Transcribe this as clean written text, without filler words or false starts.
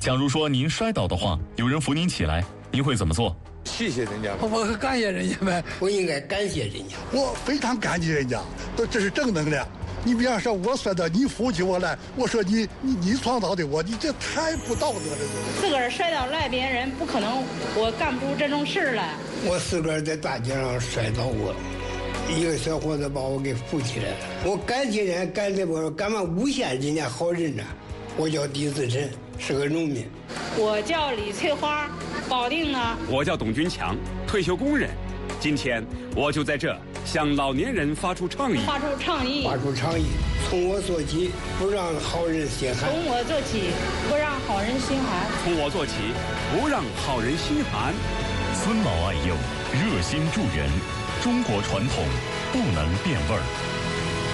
假如说您摔倒的话，有人扶您起来，您会怎么做？ 谢谢人家， 我感谢人家呗， 我应该感谢人家， 我非常感激人家，这是正能量。你比方说，我摔倒，你扶起我来，我说你创造的我，你这太不道德了。 自个儿摔倒赖别人，不可能，我干不出这种事来。 我自个儿在大街上摔倒过，一个小伙子把我给扶起来了。我感谢人，干嘛诬陷人家好人呢？我叫狄自珍，是个农民。 我叫李翠花，保定的。 我叫董军强，退休工人。今天我就在这向老年人发出倡议。从我做起，不让好人心寒。 从我做起，不让好人心寒。 从我做起，不让好人心寒。 尊老爱幼，热心助人，中国传统不能变味儿。